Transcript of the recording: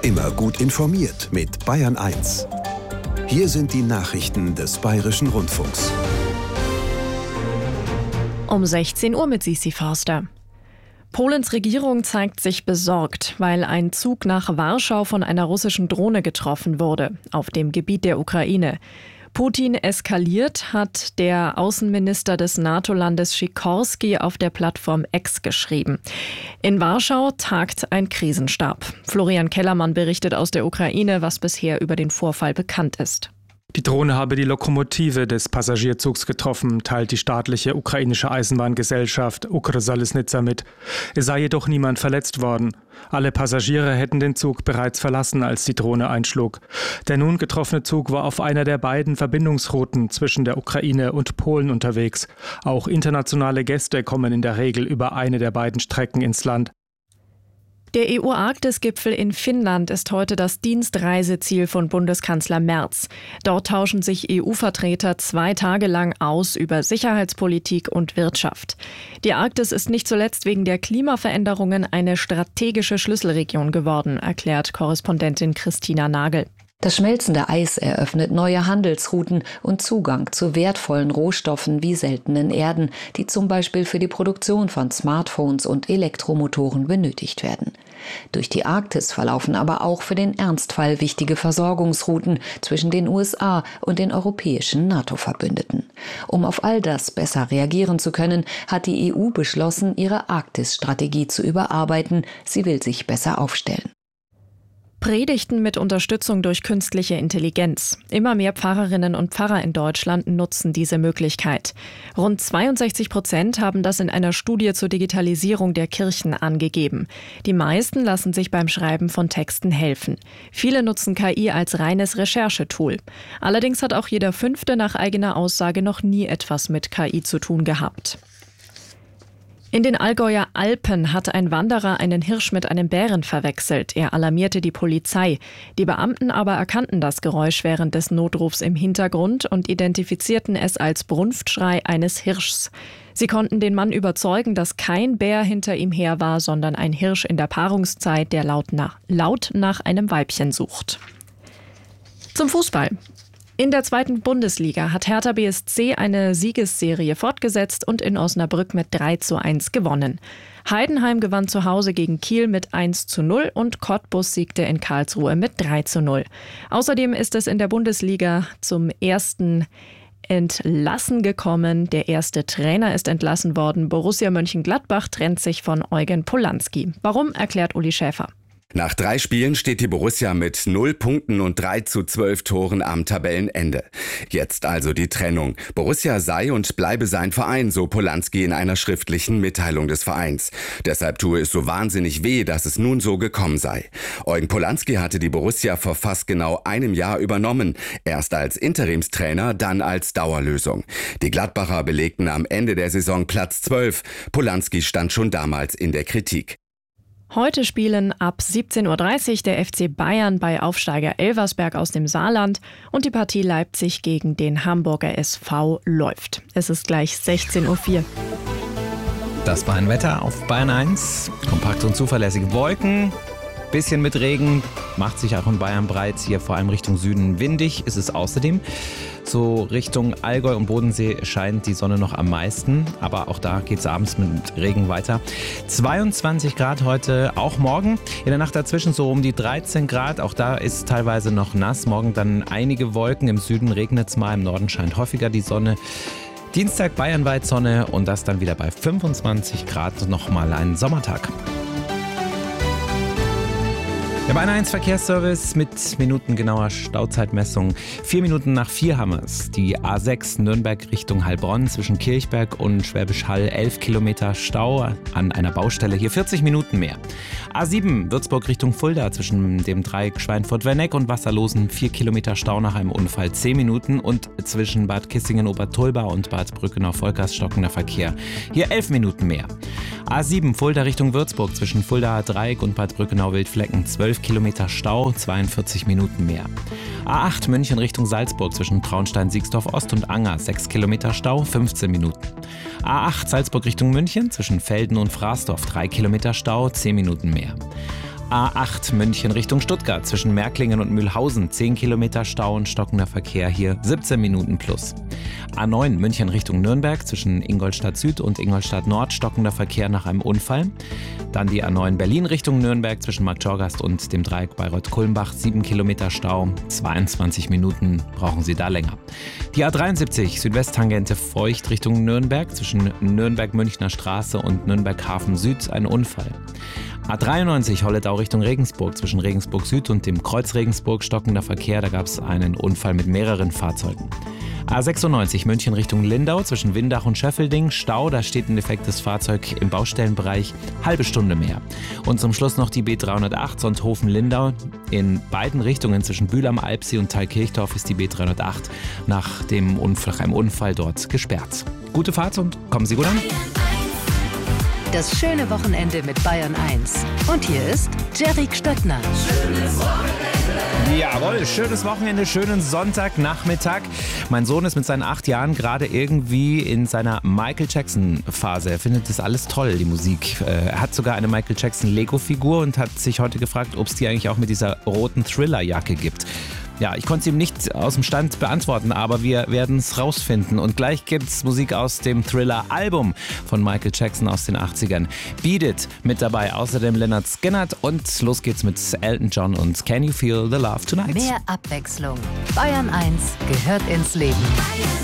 Immer gut informiert mit Bayern 1. Hier sind die Nachrichten des Bayerischen Rundfunks. Um 16 Uhr mit Sisi Forster. Polens Regierung zeigt sich besorgt, weil ein Zug nach Warschau von einer russischen Drohne getroffen wurde, auf dem Gebiet der Ukraine. Putin eskaliert, hat der Außenminister des NATO-Landes Sikorski auf der Plattform X geschrieben. In Warschau tagt ein Krisenstab. Florian Kellermann berichtet aus der Ukraine, was bisher über den Vorfall bekannt ist. Die Drohne habe die Lokomotive des Passagierzugs getroffen, teilt die staatliche ukrainische Eisenbahngesellschaft Ukrsaliznytsia mit. Es sei jedoch niemand verletzt worden. Alle Passagiere hätten den Zug bereits verlassen, als die Drohne einschlug. Der nun getroffene Zug war auf einer der beiden Verbindungsrouten zwischen der Ukraine und Polen unterwegs. Auch internationale Gäste kommen in der Regel über eine der beiden Strecken ins Land. Der EU-Arktis-Gipfel in Finnland ist heute das Dienstreiseziel von Bundeskanzler Merz. Dort tauschen sich EU-Vertreter 2 Tage lang aus über Sicherheitspolitik und Wirtschaft. Die Arktis ist nicht zuletzt wegen der Klimaveränderungen eine strategische Schlüsselregion geworden, erklärt Korrespondentin Christina Nagel. Das schmelzende Eis eröffnet neue Handelsrouten und Zugang zu wertvollen Rohstoffen wie seltenen Erden, die zum Beispiel für die Produktion von Smartphones und Elektromotoren benötigt werden. Durch die Arktis verlaufen aber auch für den Ernstfall wichtige Versorgungsrouten zwischen den USA und den europäischen NATO-Verbündeten. Um auf all das besser reagieren zu können, hat die EU beschlossen, ihre Arktis-Strategie zu überarbeiten. Sie will sich besser aufstellen. Predigten mit Unterstützung durch künstliche Intelligenz. Immer mehr Pfarrerinnen und Pfarrer in Deutschland nutzen diese Möglichkeit. Rund 62% haben das in einer Studie zur Digitalisierung der Kirchen angegeben. Die meisten lassen sich beim Schreiben von Texten helfen. Viele nutzen KI als reines Recherchetool. Allerdings hat auch jeder Fünfte nach eigener Aussage noch nie etwas mit KI zu tun gehabt. In den Allgäuer Alpen hat ein Wanderer einen Hirsch mit einem Bären verwechselt. Er alarmierte die Polizei. Die Beamten aber erkannten das Geräusch während des Notrufs im Hintergrund und identifizierten es als Brunftschrei eines Hirschs. Sie konnten den Mann überzeugen, dass kein Bär hinter ihm her war, sondern ein Hirsch in der Paarungszeit, der laut nach einem Weibchen sucht. Zum Fußball. In der 2. Bundesliga hat Hertha BSC eine Siegesserie fortgesetzt und in Osnabrück mit 3:1 gewonnen. Heidenheim gewann zu Hause gegen Kiel mit 1:0 und Cottbus siegte in Karlsruhe mit 3:0. Außerdem ist es in der Bundesliga zum ersten Entlassen gekommen. Der erste Trainer ist entlassen worden. Borussia Mönchengladbach trennt sich von Eugen Polanski. Warum, erklärt Uli Schäfer. Nach 3 Spielen steht die Borussia mit 0 Punkten und 3:12 Toren am Tabellenende. Jetzt also die Trennung. Borussia sei und bleibe sein Verein, so Polanski in einer schriftlichen Mitteilung des Vereins. Deshalb tue es so wahnsinnig weh, dass es nun so gekommen sei. Eugen Polanski hatte die Borussia vor fast genau einem Jahr übernommen. Erst als Interimstrainer, dann als Dauerlösung. Die Gladbacher belegten am Ende der Saison Platz 12. Polanski stand schon damals in der Kritik. Heute spielen ab 17:30 Uhr der FC Bayern bei Aufsteiger Elversberg aus dem Saarland und die Partie Leipzig gegen den Hamburger SV läuft. Es ist gleich 16:04 Uhr. Das war ein Wetter auf Bayern 1. Kompakte und zuverlässige Wolken. Bisschen mit Regen, macht sich auch in Bayern breit. Hier vor allem Richtung Süden windig ist es außerdem. So Richtung Allgäu und Bodensee scheint die Sonne noch am meisten. Aber auch da geht es abends mit Regen weiter. 22 Grad heute, auch morgen. In der Nacht dazwischen so um die 13 Grad. Auch da ist teilweise noch nass. Morgen dann einige Wolken. Im Süden regnet es mal, im Norden scheint häufiger die Sonne. Dienstag bayernweit Sonne und das dann wieder bei 25 Grad. Nochmal ein Sommertag. Der Bayern 1 Verkehrsservice mit minutengenauer Stauzeitmessung. 4 Minuten nach 4 haben wir es. Die A6 Nürnberg Richtung Heilbronn zwischen Kirchberg und Schwäbisch Hall 11 Kilometer Stau an einer Baustelle. Hier 40 Minuten mehr. A7 Würzburg Richtung Fulda zwischen dem Dreieck Schweinfurt-Werneck und Wasserlosen 4 Kilometer Stau nach einem Unfall 10 Minuten und zwischen Bad Kissingen-Obertulba und Bad Brückenau-Volkers stockender Verkehr. Hier 11 Minuten mehr. A7 Fulda Richtung Würzburg zwischen Fuldaer Dreieck und Bad Brückenau-Wildflecken 12 Kilometer Stau, 42 Minuten mehr. A8 München Richtung Salzburg zwischen Traunstein-Siegsdorf-Ost und Anger 6 Kilometer Stau, 15 Minuten. A8 Salzburg Richtung München zwischen Velden und Fraßdorf 3 Kilometer Stau, 10 Minuten mehr. A8 München Richtung Stuttgart zwischen Märklingen und Mühlhausen 10 Kilometer Stau und stockender Verkehr, hier 17 Minuten plus. A9 München Richtung Nürnberg zwischen Ingolstadt Süd und Ingolstadt Nord stockender Verkehr nach einem Unfall. Dann die A9 Berlin Richtung Nürnberg zwischen Marktschorgast und dem Dreieck Bayreuth-Kulmbach 7 Kilometer Stau, 22 Minuten brauchen Sie da länger. Die A73 Südwesttangente Feucht Richtung Nürnberg zwischen Nürnberg-Münchner Straße und Nürnberg-Hafen Süd ein Unfall. A93 Holledau Richtung Regensburg zwischen Regensburg Süd und dem Kreuz Regensburg stockender Verkehr, da gab es einen Unfall mit mehreren Fahrzeugen. A96 München Richtung Lindau zwischen Windach und Schöffelding, Stau, da steht ein defektes Fahrzeug im Baustellenbereich, halbe Stunde mehr. Und zum Schluss noch die B308 Sonthofen-Lindau. In beiden Richtungen zwischen Bühl am Alpsee und Thalkirchdorf ist die B308 nach einem Unfall dort gesperrt. Gute Fahrt und kommen Sie gut an. Das schöne Wochenende mit Bayern 1. Und hier ist Jerry Stöttner. Schönes Wochenende. Jawohl, schönes Wochenende, schönen Sonntagnachmittag. Mein Sohn ist mit seinen 8 Jahren gerade irgendwie in seiner Michael Jackson-Phase. Er findet das alles toll, die Musik. Er hat sogar eine Michael Jackson-Lego-Figur und hat sich heute gefragt, ob es die eigentlich auch mit dieser roten Thriller-Jacke gibt. Ja, ich konnte es ihm nicht aus dem Stand beantworten, aber wir werden es rausfinden. Und gleich gibt es Musik aus dem Thriller-Album von Michael Jackson aus den 80ern. Beat It mit dabei, außerdem Lynyrd Skynyrd und los geht's mit Elton John und Can You Feel the Love Tonight? Mehr Abwechslung. Bayern 1 gehört ins Leben.